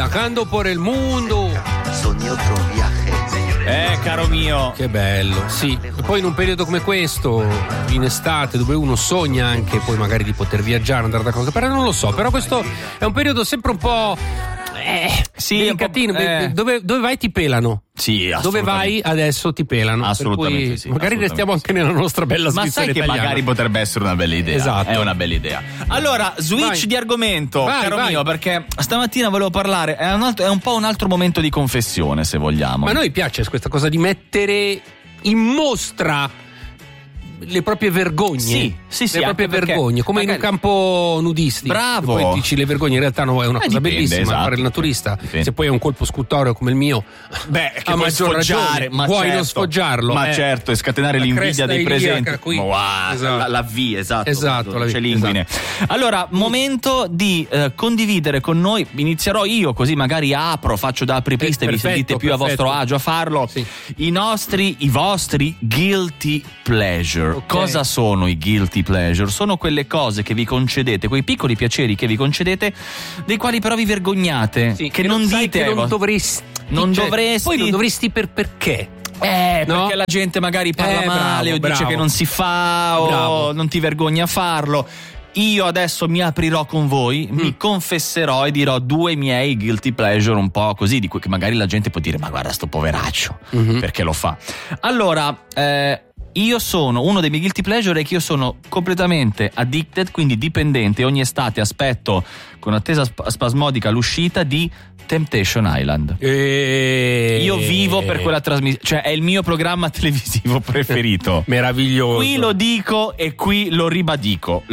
viajando por el mundo. Sogni otro viaje. Caro mio. Che bello, sì. E poi in un periodo come questo, in estate, dove uno sogna anche poi magari di poter viaggiare, andare da qualche parte, non lo so, però questo è un periodo sempre un po'... sì, delicatino. Dove vai ti pelano. Sì, dove vai adesso ti pelano. Assolutamente per cui sì. Magari restiamo anche nella nostra bella Ma Svizzera sai che italiana. magari potrebbe essere una bella idea. Esatto. È una bella idea. Allora, switch Vai. di argomento, caro Vai. mio, perché stamattina volevo parlare. È un po' un altro momento di confessione, se vogliamo. Ma a noi piace questa cosa di mettere in mostra le proprie vergogne. Sì, le proprie anche perché vergogne, come magari... in un campo nudisti. Bravo. E poi dici le vergogne, in realtà no, è una cosa dipende, bellissima, esatto. fare il naturista. Dipende. Se poi è un colpo scultoreo come il mio, Beh, che a vuoi maggior sfoggiare, ragione, ma vuoi certo, non sfoggiarlo. Ma certo, e scatenare La l'invidia cresta dei iliaca presenti. qui. Wow, Esatto. la V, esatto. Esatto, la V, c'è l'inguine. Allora, momento di condividere con noi. Inizierò io, così magari faccio da apripista e vi sentite più a vostro agio a farlo. Sì. I vostri guilty pleasure. Okay. Cosa sono i guilty pleasure? Sono quelle cose che vi concedete, quei piccoli piaceri che vi concedete, dei quali però vi vergognate, Sì, che non sai dite. che non dovresti. Non dovresti. Poi non dovresti perché? Perché No? la gente magari parla male bravo, o dice che non si fa o Bravo. non ti vergogni a farlo. Io adesso mi aprirò con voi, mi confesserò e dirò 2 miei guilty pleasure un po' così, di cui che magari la gente può dire ma guarda sto poveraccio, perché lo fa. Allora, io sono uno dei miei guilty pleasure è che io sono completamente addicted, quindi dipendente. Ogni estate aspetto con attesa spasmodica l'uscita di Temptation Island. Io vivo per quella trasmissione, cioè è il mio programma televisivo preferito. Meraviglioso. Qui lo dico e qui lo ribadisco.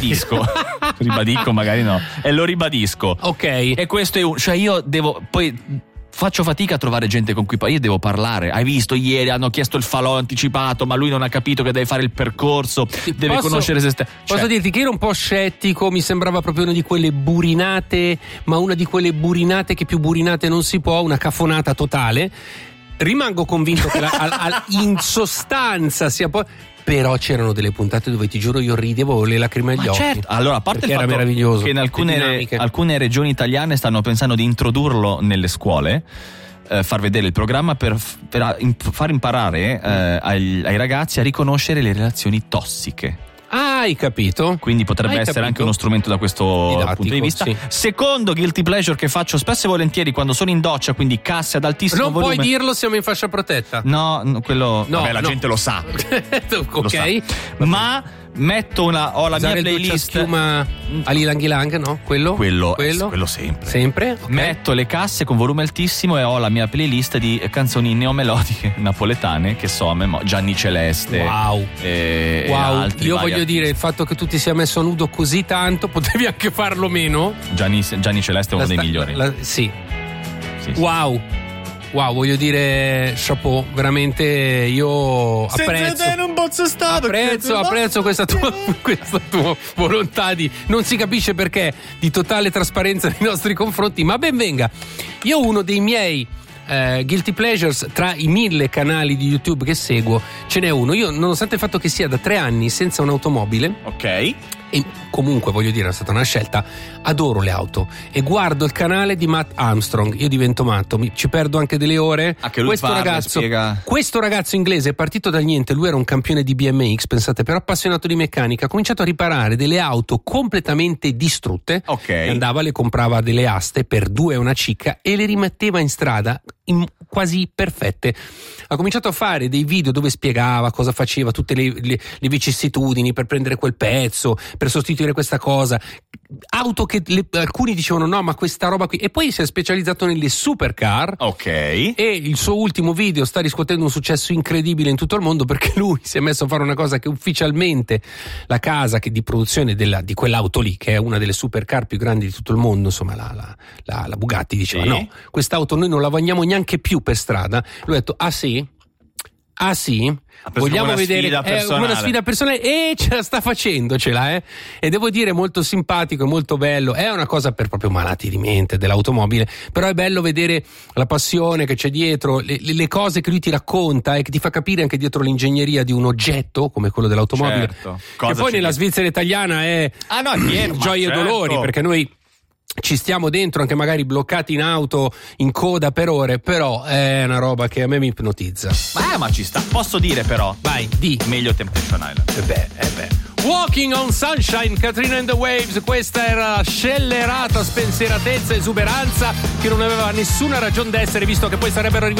Ribadico magari no. E lo ribadisco. Ok. E questo è cioè io devo poi faccio fatica a trovare gente con cui io devo parlare. Hai visto ieri hanno chiesto il falò anticipato, ma lui non ha capito che deve fare il percorso, deve conoscere se stesso. Posso dirti che ero un po' scettico, mi sembrava proprio una di quelle burinate, ma una di quelle burinate che più burinate non si può, una cafonata totale. Rimango convinto che in sostanza sia poi... Però c'erano delle puntate dove ti giuro io ridevo con le lacrime agli occhi. Certo. Allora, a parte il era fatto meraviglioso, che in alcune regioni italiane stanno pensando di introdurlo nelle scuole, far vedere il programma per far imparare ai ragazzi a riconoscere le relazioni tossiche. Hai capito? Quindi potrebbe essere anche uno strumento da questo didattico, punto di vista. sì. Secondo guilty pleasure che faccio spesso e volentieri quando sono in doccia, quindi casse ad altissimo Non volume. puoi dirlo, siamo in fascia protetta. No, quello No, vabbè, la no. gente lo sa. Lo sa. Ok. Ma metto ho la mia playlist. Schiuma all'Ilang Ilang, no? Quello sempre. Sempre? Ok. Metto le casse con volume altissimo e ho la mia playlist di canzoni neomelodiche napoletane che so a memoria. Gianni Celeste. Wow. E Wow, altri io vari voglio dire, il fatto che tu ti sia messo nudo così tanto, potevi anche farlo meno. Gianni Celeste è uno dei migliori. Sì. Sì. Wow, voglio dire, chapeau, veramente io apprezzo questa tua volontà di, non si capisce perché, di totale trasparenza nei nostri confronti, ma ben venga. Io uno dei miei guilty pleasures, tra i 1000 canali di YouTube che seguo, ce n'è uno. Io, nonostante il fatto che sia da 3 anni senza un'automobile, Ok. e comunque voglio dire è stata una scelta, adoro le auto e guardo il canale di Matt Armstrong, io divento matto, ci perdo anche delle ore. Che lui Questo ragazzo inglese è partito dal niente, lui era un campione di BMX, pensate, però appassionato di meccanica, ha cominciato a riparare delle auto completamente distrutte, Ok. e andava, le comprava delle aste per 2 una cicca e le rimetteva in strada quasi perfette. Ha cominciato a fare dei video dove spiegava cosa faceva, tutte le vicissitudini per prendere quel pezzo, per sostituire questa cosa, auto che alcuni dicevano no ma questa roba qui, e poi si è specializzato nelle supercar. Ok. E il suo ultimo video sta riscuotendo un successo incredibile in tutto il mondo perché lui si è messo a fare una cosa che ufficialmente la casa di produzione di quell'auto lì, che è una delle supercar più grandi di tutto il mondo, insomma la Bugatti, diceva no, quest'auto noi non la vogliamo neanche più per strada. Lui ha detto ah sì, vogliamo vedere una sfida personale, e ce la sta facendocela, e devo dire molto simpatico e molto bello. È una cosa per proprio malati di mente dell'automobile, però è bello vedere la passione che c'è dietro, le cose che lui ti racconta e che ti fa capire anche dietro l'ingegneria di un oggetto come quello dell'automobile, certo. che poi nella Svizzera italiana è pieno, gioia e dolori, perché noi ci stiamo dentro, anche magari bloccati in auto in coda per ore, però è una roba che a me mi ipnotizza. Ma ci sta. Posso dire però, vai, di meglio Temptation Island. Walking on Sunshine, Katrina and the Waves. Questa era scellerata spensieratezza, esuberanza che non aveva nessuna ragion d'essere, visto che poi sarebbero arrivati